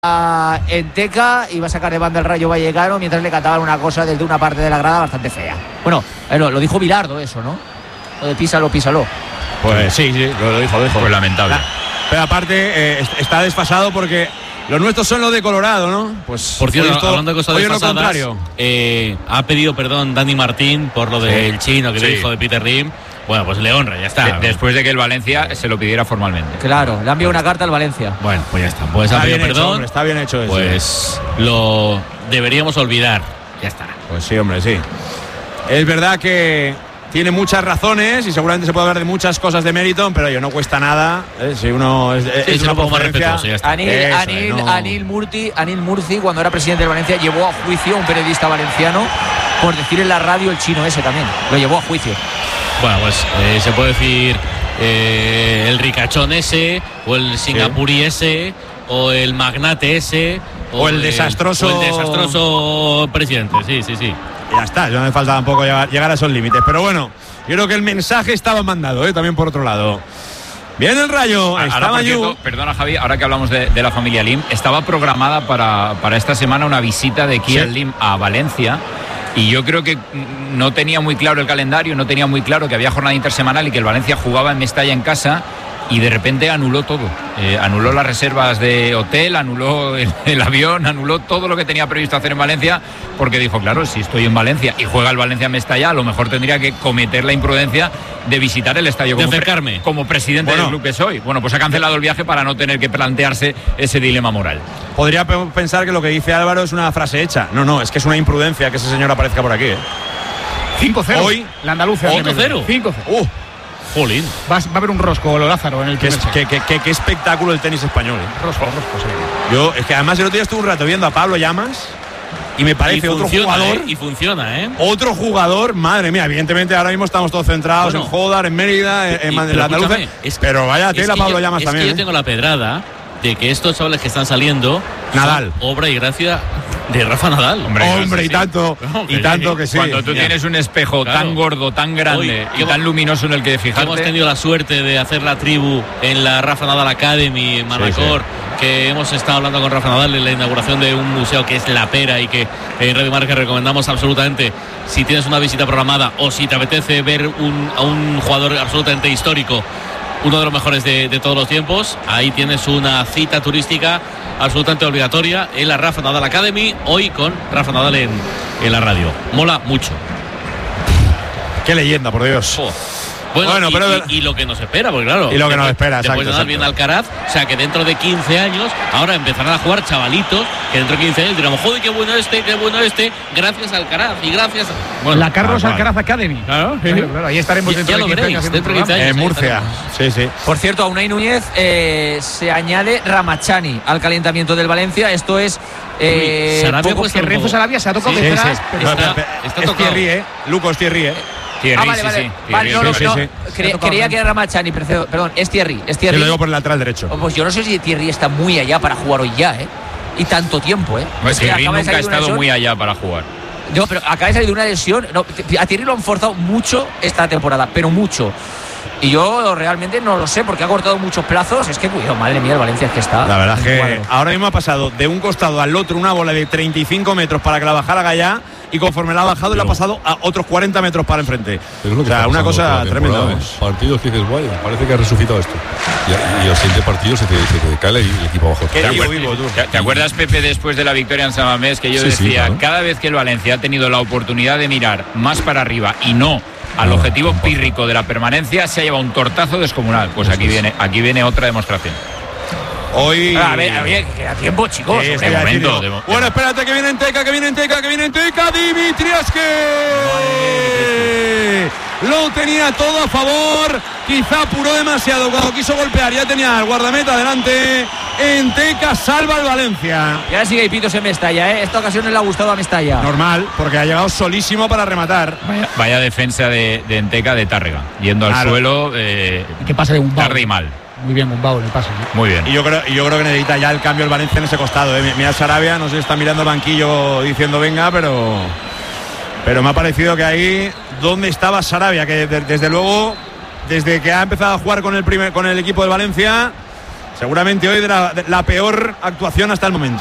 en Teca, iba a sacar de banda el Rayo Vallecano mientras le cantaban una cosa desde una parte de la grada bastante fea. Bueno, lo dijo Bilardo eso, ¿no? Lo de písalo. Pues sí, lo dijo. Pues lamentable. Pero aparte está desfasado porque los nuestros son los de Colorado, ¿no? Pues por cierto, hablando de cosas desfasadas, ha pedido perdón Dani Martín por lo del chino que le dijo de Peter Lim. Bueno, pues le honra, ya está. Después de que el Valencia se lo pidiera formalmente. Claro, le ha enviado una carta al Valencia. Bueno, pues ya está. Pues ha pedido perdón. Hombre, está bien hecho eso. Pues lo deberíamos olvidar. Ya está. Pues sí, hombre, sí. Es verdad que tiene muchas razones y seguramente se puede hablar de muchas cosas de Meriton, pero no cuesta nada. Si uno es una conferencia. Anil Murci, cuando era presidente de Valencia, llevó a juicio a un periodista valenciano por decir en la radio el chino ese también. Lo llevó a juicio. Bueno, pues se puede decir el ricachón ese, o el singapurí ese, o el magnate ese, o el desastroso presidente. Sí. Ya está, no me falta tampoco llegar a esos límites. Pero bueno, yo creo que el mensaje estaba mandado, también por otro lado. Bien el Rayo. Perdona, Javi, ahora que hablamos de la familia Lim, estaba programada para esta semana una visita de Kiel Lim a Valencia. Y yo creo que no tenía muy claro el calendario, no tenía muy claro que había jornada intersemanal y que el Valencia jugaba en Mestalla en casa, y de repente anuló todo. Anuló las reservas de hotel, anuló el avión, anuló todo lo que tenía previsto hacer en Valencia, porque dijo, claro, si estoy en Valencia y juega el Valencia en Mestalla, a lo mejor tendría que cometer la imprudencia de visitar el estadio como presidente del club que soy. Bueno, pues ha cancelado el viaje para no tener que plantearse ese dilema moral. Podría pensar que lo que dice Álvaro es una frase hecha. No, es que es una imprudencia que ese señor aparezca por aquí. 5-0. Hoy, la andaluza. 5-0. 5-0. Jolín. Va a haber un rosco Lázaro en el primer set. Qué espectáculo el tenis español. Rosco, sí. Es que además el otro día estuve un rato viendo a Pablo Llamas y me parece otro jugador. Y funciona, Otro jugador, madre mía. Evidentemente ahora mismo estamos todos centrados en Jodar, en Mérida, en la andaluza. Pero vaya tela Pablo Llamas también. Es que yo tengo la pedrada de que estos chavales que están saliendo Nadal, obra y gracia de Rafa Nadal. Hombre, y tanto que sí. Cuando tú tienes un espejo tan gordo, tan grande y tan luminoso en el que fijarte. Hemos tenido la suerte de hacer la tribu en la Rafa Nadal Academy en Manacor, que hemos estado hablando con Rafa Nadal en la inauguración de un museo que es La Pera y que en Radio Marca recomendamos absolutamente si tienes una visita programada o si te apetece ver a un jugador absolutamente histórico, uno de los mejores de todos los tiempos. Ahí tienes una cita turística absolutamente obligatoria en la Rafa Nadal Academy, hoy con Rafa Nadal en la radio. Mola mucho. Qué leyenda, por Dios. Bueno, y lo que nos espera, porque claro, y lo que nos espera, después de dar bien Alcaraz, o sea que dentro de 15 años ahora empezarán a jugar chavalitos que dentro de 15 años dirán, joder, qué bueno este, gracias a Alcaraz y gracias a... la Carlos Alcaraz Academy. Claro, ahí estaremos dentro de 15 años. Dentro de 15 años en Murcia. Sí. Por cierto, a Unai Núñez se añade Ramachani al calentamiento del Valencia. Esto es porque Renzo Sarabia se ha tocado detrás. Está tocado. Lucas Thierry, Vale. Creía que era Ramachani, perdón, es Thierry. Te lo digo por el lateral derecho. Pues yo no sé si Thierry está muy allá para jugar hoy ya, Y tanto tiempo, Pues Thierry nunca ha estado muy allá para jugar. No, pero acaba de salir de una lesión. No, a Thierry lo han forzado mucho esta temporada, pero mucho. Y yo realmente no lo sé, porque ha cortado muchos plazos. Es que, cuidado, madre mía, el Valencia es que está. La verdad es que ahora mismo ha pasado de un costado al otro una bola de 35 metros para que la bajara Gallá, y conforme la ha bajado, le ha pasado a otros 40 metros para enfrente. O sea, una cosa tremenda. Partidos que dices, guay, parece que ha resucitado esto. Y al siguiente partido se te cae el equipo abajo. ¿Te acuerdas, Pepe, después de la victoria en San Mamés, que yo decía, claro, cada vez que el Valencia ha tenido la oportunidad de mirar más para arriba y no al objetivo pírrico de la permanencia, se ha llevado un tortazo descomunal? Pues aquí viene otra demostración. Hoy. A ver, queda tiempo, chicos. Bueno, espérate, que viene en Teca. Dimitrievski. Lo tenía todo a favor. Quizá apuró demasiado cuando quiso golpear. Ya tenía al guardameta delante. En Teca salva el Valencia. Y ahora sigue Pitos en Mestalla, Esta ocasión no le ha gustado a Mestalla. Normal, porque ha llegado solísimo para rematar. Vaya defensa de Enteca de Tárrega. Yendo al suelo. ¿Qué pasa de un tarde y mal? Muy bien, Gumbau en el pase. Muy bien. Y yo creo que necesita ya el cambio el Valencia en ese costado. Mira Sarabia, no sé si está mirando el banquillo diciendo venga, pero me ha parecido que ahí donde estaba Sarabia, que desde luego, desde que ha empezado a jugar con el equipo del Valencia, Seguramente hoy de la peor actuación hasta el momento.